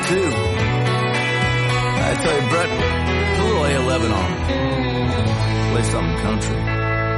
too. I tell you, Brett, put a little A11 on. Play something country.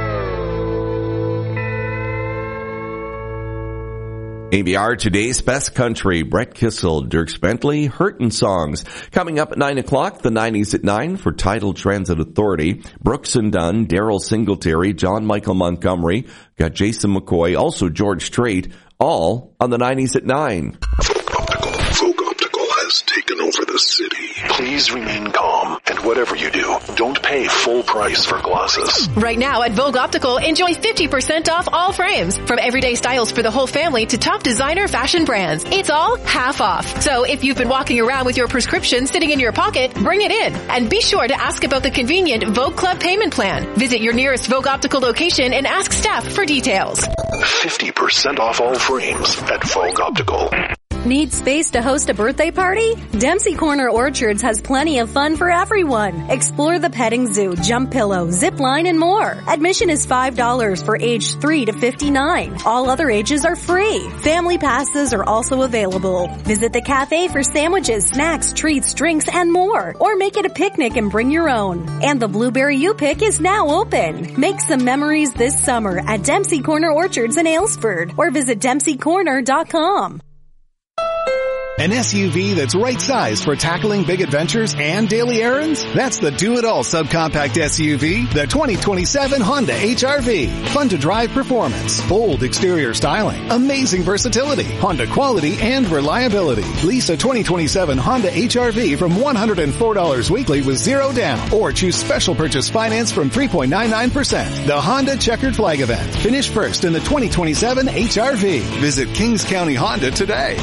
AVR Today's Best Country, Brett Kissel, Dierks Bentley, Hurtin' Songs. Coming up at 9 o'clock, the 90s at 9 for Tidal Transit Authority, Brooks and Dunn, Daryl Singletary, John Michael Montgomery, got Jason McCoy, also George Strait, all on the 90s at 9. Vogue Optical has taken over the city. Please remain calm, and whatever you do, don't pay full price for glasses. Right now at Vogue Optical, enjoy 50% off all frames. From everyday styles for the whole family to top designer fashion brands. It's all half off. So if you've been walking around with your prescription sitting in your pocket, bring it in. And be sure to ask about the convenient Vogue Club payment plan. Visit your nearest Vogue Optical location and ask staff for details. 50% off all frames at Vogue Optical. Need space to host a birthday party? Dempsey Corner Orchards has plenty of fun for everyone. Explore the petting zoo, jump pillow, zip line, and more. Admission is $5 for age 3 to 59. All other ages are free. Family passes are also available. Visit the cafe for sandwiches, snacks, treats, drinks, and more. Or make it a picnic and bring your own. And the Blueberry U-Pick is now open. Make some memories this summer at Dempsey Corner Orchards in Aylesford or visit DempseyCorner.com. An SUV that's right sized for tackling big adventures and daily errands? That's the do-it-all subcompact SUV, the 2027 Honda HR-V. Fun to drive performance, bold exterior styling, amazing versatility, Honda quality and reliability. Lease a 2027 Honda HR-V from $104 weekly with zero down, or choose special purchase finance from 3.99%. The Honda Checkered Flag Event. Finish first in the 2027 HR-V. Visit Kings County Honda today.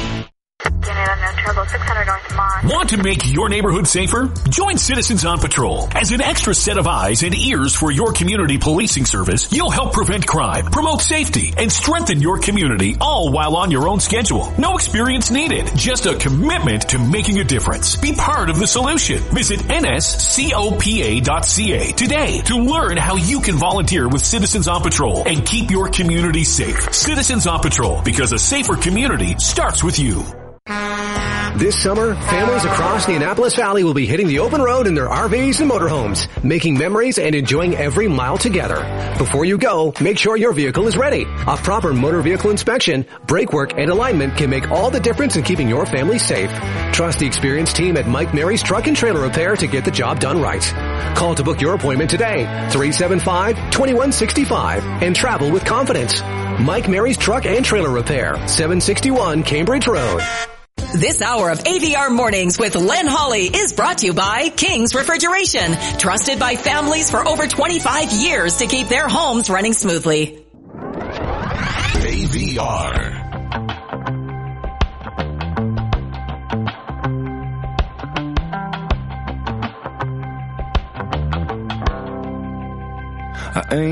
Want to make your neighborhood safer? Join Citizens on Patrol. As an extra set of eyes and ears for your community policing service, you'll help prevent crime, promote safety, and strengthen your community, all while on your own schedule. No experience needed, just a commitment to making a difference. Be part of the solution. Visit nscopa.ca today to learn how you can volunteer with Citizens on Patrol and keep your community safe. Citizens on Patrol, because a safer community starts with you. This summer, families across the Annapolis Valley will be hitting the open road in their RVs and motorhomes, making memories and enjoying every mile together. Before you go, make sure your vehicle is ready. A proper motor vehicle inspection, brake work, and alignment can make all the difference in keeping your family safe. Trust the experienced team at Mike Mary's Truck and Trailer Repair to get the job done right. Call to book your appointment today, 375-2165, and travel with confidence. Mike Mary's Truck and Trailer Repair, 761 Cambridge Road. This hour of AVR Mornings with Len Hawley is brought to you by King's Refrigeration, trusted by families for over 25 years to keep their homes running smoothly. AVR.